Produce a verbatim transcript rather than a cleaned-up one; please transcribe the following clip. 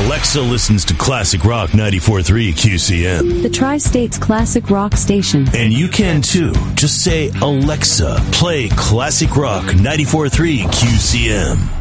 Alexa listens to Classic Rock ninety-four point three Q C M. The Tri-State's Classic Rock station. And you can too. Just say, Alexa, play Classic Rock ninety-four point three Q C M.